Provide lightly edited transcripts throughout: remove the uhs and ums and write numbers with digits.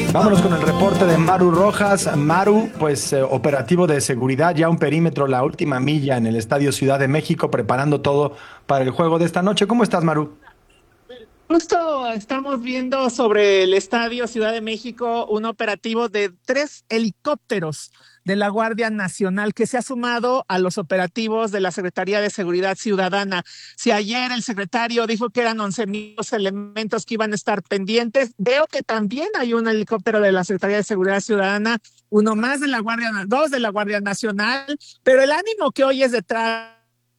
Vámonos con el reporte de Maru Rojas. Maru, pues operativo de seguridad, ya un perímetro, la última milla en el Estadio Ciudad de México, preparando todo para el juego de esta noche. ¿Cómo estás, Maru? Justo estamos viendo sobre el Estadio Ciudad de México un operativo de 3 helicópteros de la Guardia Nacional que se ha sumado a los operativos de la Secretaría de Seguridad Ciudadana. Si ayer el secretario dijo que eran 11,000 los elementos que iban a estar pendientes, veo que también hay un helicóptero de la Secretaría de Seguridad Ciudadana, uno más de la Guardia, dos de la Guardia Nacional, pero el ánimo que hoy es detrás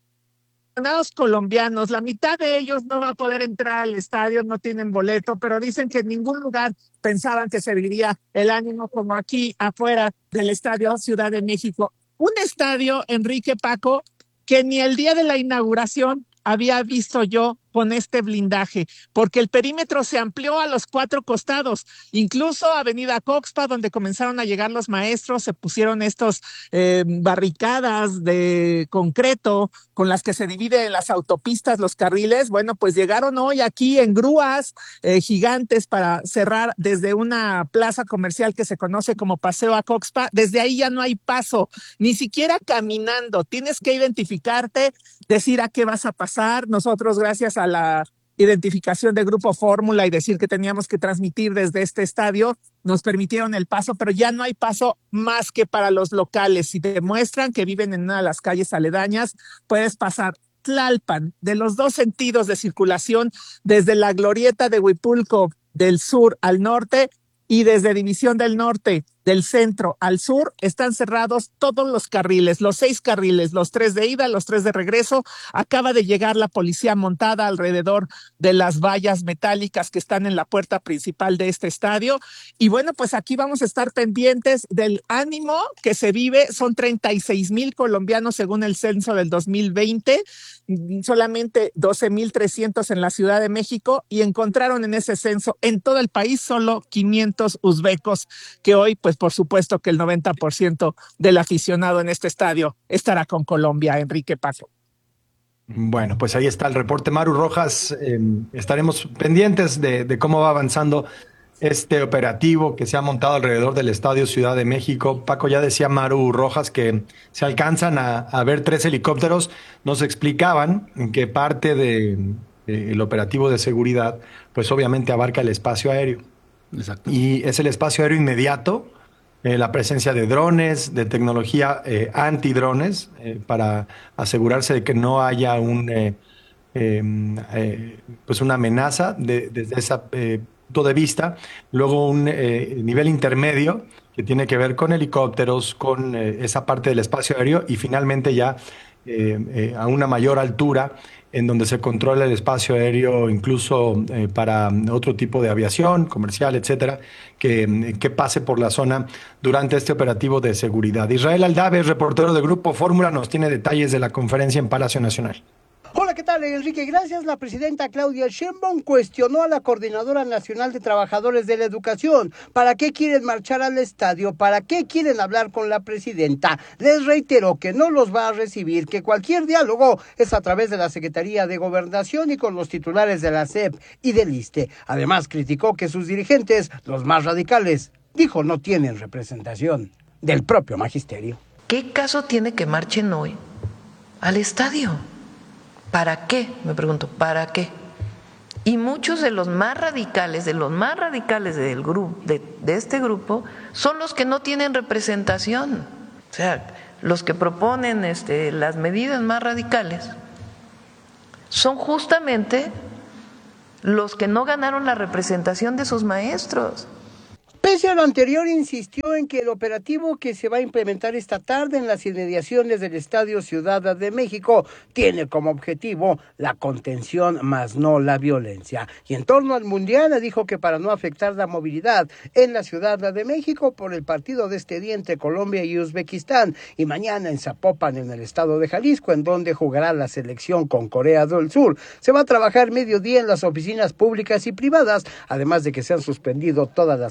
colombianos, la mitad de ellos no va a poder entrar al estadio, no tienen boleto, pero dicen que en ningún lugar pensaban que se viviría el ánimo como aquí afuera del Estadio Ciudad de México. Un estadio, Enrique, Paco, que ni el día de la inauguración había visto yo con este blindaje, porque el perímetro se amplió a los 4 costados, incluso Avenida Coxpa, donde comenzaron a llegar los maestros, se pusieron estos barricadas de concreto con las que se dividen las autopistas, los carriles. Bueno, pues llegaron hoy aquí en grúas gigantes para cerrar desde una plaza comercial que se conoce como Paseo a Coxpa. Desde ahí ya no hay paso, ni siquiera caminando, tienes que identificarte, decir a qué vas a pasar. Nosotros, gracias a la identificación de Grupo Fórmula y decir que teníamos que transmitir desde este estadio, nos permitieron el paso, pero ya no hay paso más que para los locales. Si te muestran que viven en una de las calles aledañas, puedes pasar Tlalpan de los dos sentidos de circulación, desde la glorieta de Huipulco del sur al norte y desde División del Norte del centro al sur, están cerrados todos los carriles, los 6 carriles, los 3 de ida, los 3 de regreso. Acaba de llegar la policía montada alrededor de las vallas metálicas que están en la puerta principal de este estadio. Y bueno, pues aquí vamos a estar pendientes del ánimo que se vive. Son 36,000 colombianos según el censo del 2020, solamente 12,300 en la Ciudad de México, y encontraron en ese censo en todo el país solo 500 uzbecos, que hoy pues por supuesto que el 90% del aficionado en este estadio estará con Colombia. Enrique, Paco. Bueno, pues ahí está el reporte, Maru Rojas. Estaremos pendientes de cómo va avanzando este operativo que se ha montado alrededor del Estadio Ciudad de México. Paco, ya decía Maru Rojas que se alcanzan a ver 3 helicópteros. Nos explicaban que parte el operativo de seguridad, pues obviamente abarca el espacio aéreo. Exacto. Y es el espacio aéreo inmediato, la presencia de drones, de tecnología antidrones, para asegurarse de que no haya pues una amenaza desde ese punto de vista. Luego un nivel intermedio que tiene que ver con helicópteros, con esa parte del espacio aéreo, y finalmente ya a una mayor altura, en donde se controla el espacio aéreo incluso para otro tipo de aviación comercial, etcétera, que pase por la zona durante este operativo de seguridad. Israel Aldave, reportero de Grupo Fórmula, nos tiene detalles de la conferencia en Palacio Nacional. Hola, ¿qué tal, Enrique? Gracias. La presidenta Claudia Sheinbaum cuestionó a la Coordinadora Nacional de Trabajadores de la Educación. ¿Para qué quieren marchar al estadio? ¿Para qué quieren hablar con la presidenta? Les reiteró que no los va a recibir, que cualquier diálogo es a través de la Secretaría de Gobernación y con los titulares de la SEP y del ISSSTE. Además, criticó que sus dirigentes, los más radicales, dijo, no tienen representación del propio magisterio. ¿Qué caso tiene que marchen hoy al estadio? ¿Para qué? Me pregunto, ¿para qué? Y muchos de los más radicales del grupo, de este grupo, son los que no tienen representación. O sea, los que proponen las medidas más radicales son justamente los que no ganaron la representación de sus maestros. Pese a lo anterior, insistió en que el operativo que se va a implementar esta tarde en las inmediaciones del Estadio Ciudad de México tiene como objetivo la contención, más no la violencia. Y en torno al Mundial, dijo que para no afectar la movilidad en la Ciudad de México por el partido de este día entre Colombia y Uzbekistán, y mañana en Zapopan, en el estado de Jalisco, en donde jugará la selección con Corea del Sur, se va a trabajar mediodía en las oficinas públicas y privadas, además de que se han suspendido todas las clases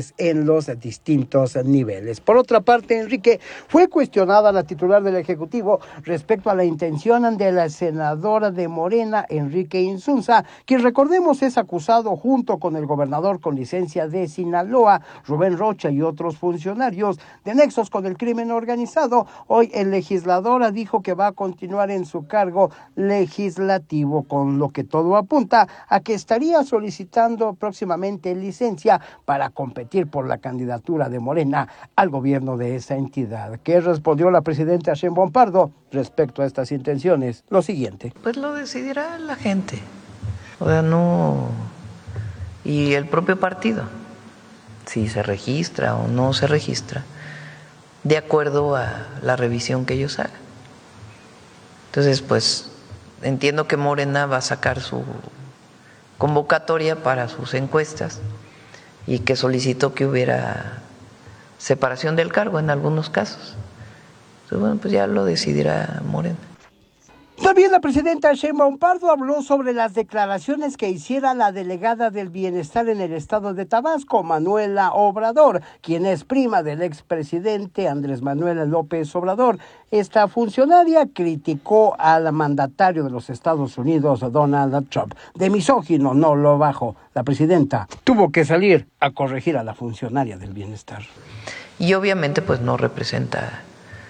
electorales en los distintos niveles. Por otra parte, Enrique, fue cuestionada la titular del Ejecutivo respecto a la intención de la senadora de Morena, Enrique Insunza, quien recordemos es acusado junto con el gobernador con licencia de Sinaloa, Rubén Rocha, y otros funcionarios de nexos con el crimen organizado. Hoy el legisladora dijo que va a continuar en su cargo legislativo, con lo que todo apunta a que estaría solicitando próximamente licencia para competir por la candidatura de Morena al gobierno de esa entidad. ¿Qué respondió la presidenta Sheinbaum Pardo respecto a estas intenciones? Lo siguiente. Pues lo decidirá la gente, o sea, no, y el propio partido, si se registra o no se registra, de acuerdo a la revisión que ellos hagan. Entonces, pues, entiendo que Morena va a sacar su convocatoria para sus encuestas y que solicitó que hubiera separación del cargo en algunos casos. Entonces, bueno, pues ya lo decidirá Morena. También la presidenta Sheinbaum Pardo habló sobre las declaraciones que hiciera la delegada del Bienestar en el estado de Tabasco, Manuela Obrador, quien es prima del expresidente Andrés Manuel López Obrador. Esta funcionaria criticó al mandatario de los Estados Unidos, Donald Trump. De misógino no lo bajó. La presidenta tuvo que salir a corregir a la funcionaria del Bienestar. Y obviamente pues no representa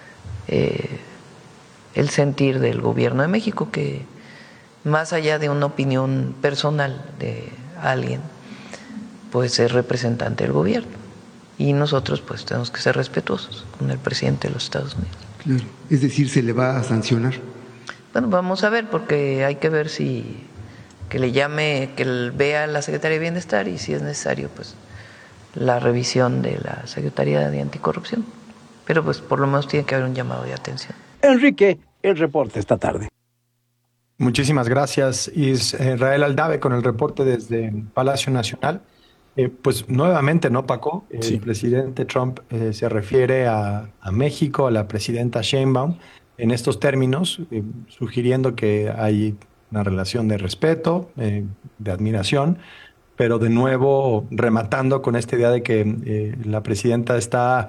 el sentir del gobierno de México, que más allá de una opinión personal de alguien, pues es representante del gobierno. Y nosotros pues tenemos que ser respetuosos con el presidente de los Estados Unidos. Claro, es decir, ¿se le va a sancionar? Bueno, vamos a ver, porque hay que ver que le llame, que vea la Secretaría de Bienestar y si es necesario, pues la revisión de la Secretaría de Anticorrupción. Pero pues por lo menos tiene que haber un llamado de atención. Enrique, el reporte esta tarde. Muchísimas gracias, Israel Aldave, con el reporte desde Palacio Nacional. Pues nuevamente, ¿no, Paco? El presidente Trump se refiere a México, a la presidenta Sheinbaum, en estos términos, sugiriendo que hay una relación de respeto, de admiración, pero de nuevo rematando con esta idea de que la presidenta está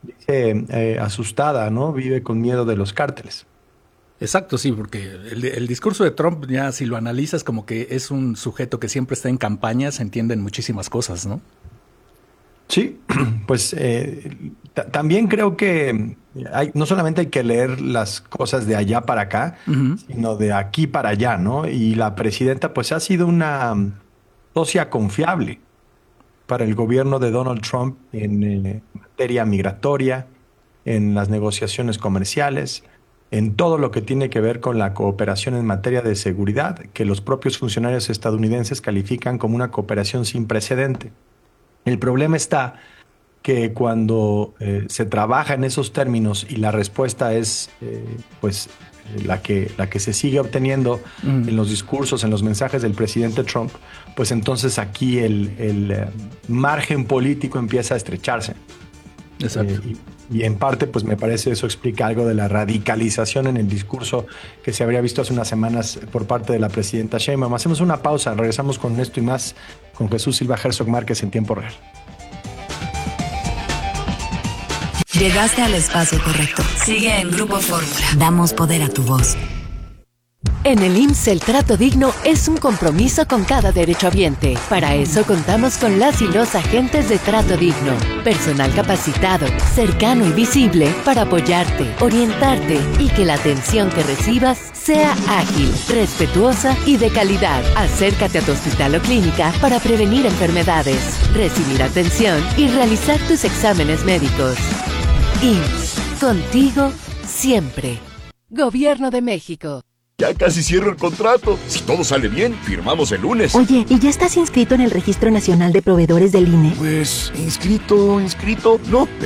asustada, ¿no? Vive con miedo de los cárteles. Exacto, sí, porque el discurso de Trump, ya si lo analizas, como que es un sujeto que siempre está en campaña, se entienden muchísimas cosas, ¿no? Sí, pues también creo que no solamente hay que leer las cosas de allá para acá, sino de aquí para allá, ¿no? Y la presidenta pues ha sido una socia confiable para el gobierno de Donald Trump en materia migratoria, en las negociaciones comerciales, en todo lo que tiene que ver con la cooperación en materia de seguridad, que los propios funcionarios estadounidenses califican como una cooperación sin precedente. El problema está que cuando se trabaja en esos términos y la respuesta es pues la que se sigue obteniendo en los discursos, en los mensajes del presidente Trump, pues entonces aquí el margen político empieza a estrecharse. Exacto. Y en parte, pues me parece eso explica algo de la radicalización en el discurso que se habría visto hace unas semanas por parte de la presidenta Sheinbaum. Hacemos una pausa, regresamos con esto y más con Jesús Silva Herzog Márquez en tiempo real. Llegaste al espacio correcto. Sigue en Grupo Fórmula. Damos poder a tu voz. En el IMSS, el trato digno es un compromiso con cada derechohabiente. Para eso contamos con las y los agentes de trato digno. Personal capacitado, cercano y visible para apoyarte, orientarte y que la atención que recibas sea ágil, respetuosa y de calidad. Acércate a tu hospital o clínica para prevenir enfermedades, recibir atención y realizar tus exámenes médicos. IMSS, contigo siempre. Gobierno de México. Ya casi cierro el contrato. Si todo sale bien, firmamos el lunes. Oye, ¿y ya estás inscrito en el Registro Nacional de Proveedores del INE? Pues, inscrito, no.